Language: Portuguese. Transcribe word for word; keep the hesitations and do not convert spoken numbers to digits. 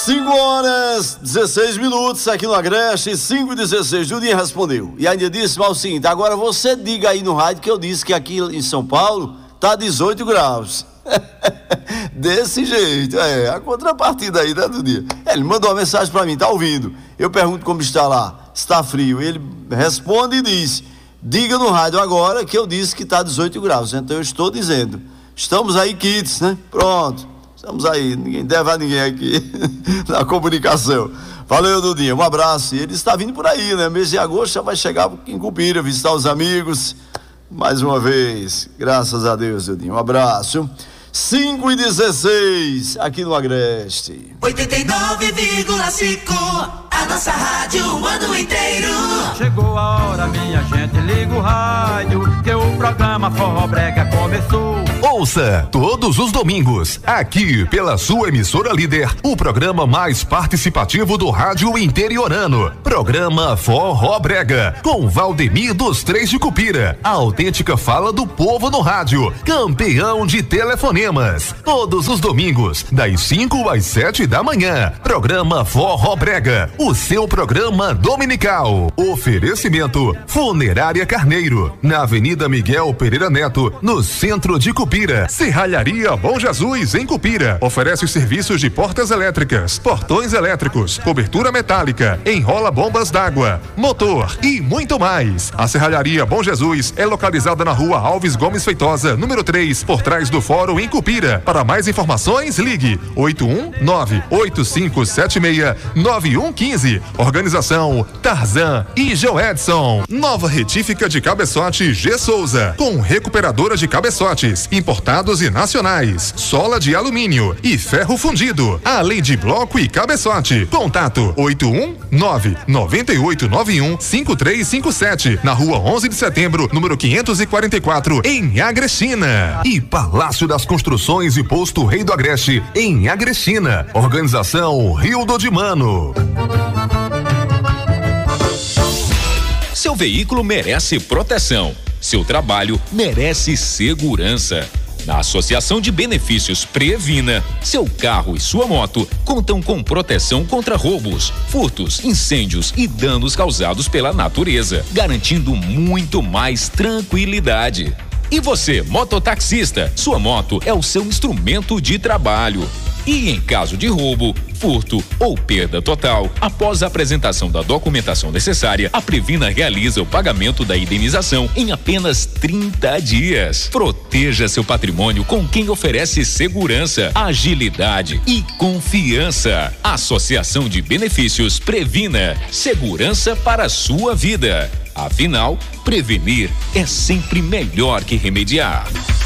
cinco horas, dezesseis minutos aqui no Agreste, cinco e dezesseis. Juninho respondeu. E ainda disse, mas o seguinte, agora você diga aí no rádio que eu disse que aqui em São Paulo tá dezoito graus. Desse jeito, é, a contrapartida aí, né, do dia. Ele mandou uma mensagem pra mim, tá ouvindo? Eu pergunto como está lá, está frio. Ele responde e diz, diga no rádio agora que eu disse que tá dezoito graus. Então eu estou dizendo, estamos aí quites, né? Pronto, estamos aí, ninguém deve a ninguém aqui na comunicação. Valeu, Dudinha, um abraço. E ele está vindo por aí, né? Mês de agosto já vai chegar em Cupira, visitar os amigos. Mais uma vez, graças a Deus, Dudinha, um abraço. cinco e dezesseis aqui no Agreste. oitenta e nove vírgula cinco, a nossa rádio o ano inteiro. Chegou a hora, minha gente, liga o rádio, que o programa Forró Brega começou. Ouça todos os domingos, aqui pela sua emissora líder, o programa mais participativo do rádio interiorano. Programa Forró Brega, com Valdemir dos Três de Cupira. A autêntica fala do povo no rádio, campeão de telefonemas. Todos os domingos, das cinco às sete da manhã. Programa Forró Brega, o seu programa dominical. Oferecimento Funerária Carneiro, na Avenida Miguel Pereira Neto, no centro de Cupira. Serralharia Bom Jesus, em Cupira. Oferece os serviços de portas elétricas, portões elétricos, cobertura metálica, enrola bombas d'água, motor e muito mais. A Serralharia Bom Jesus é localizada na rua Alves Gomes Feitosa, número três, por trás do Fórum, em Cupira. Para mais informações, ligue oito um nove, oito cinco sete seis, nove um um cinco. Organização Tarzan e Joedson. Nova retífica de cabeçote G Souza, com recuperadora de cabeçotes importados e nacionais, sola de alumínio e ferro fundido, além de bloco e cabeçote. Contato oito um nove, nove oito nove um, cinco três cinco sete, na rua onze de setembro, número quinhentos e quarenta e quatro, em Agrestina. E Palácio das Construções e Posto Rei do Agreste, em Agrestina. Organização Rio do Dimano. Seu veículo merece proteção. Seu trabalho merece segurança. Na Associação de Benefícios Previna, seu carro e sua moto contam com proteção contra roubos, furtos, incêndios e danos causados pela natureza, garantindo muito mais tranquilidade. E você, mototaxista, sua moto é o seu instrumento de trabalho. E em caso de roubo, furto ou perda total, após a apresentação da documentação necessária, a Previna realiza o pagamento da indenização em apenas trinta dias. Proteja seu patrimônio com quem oferece segurança, agilidade e confiança. Associação de Benefícios Previna, segurança para a sua vida. Afinal, prevenir é sempre melhor que remediar.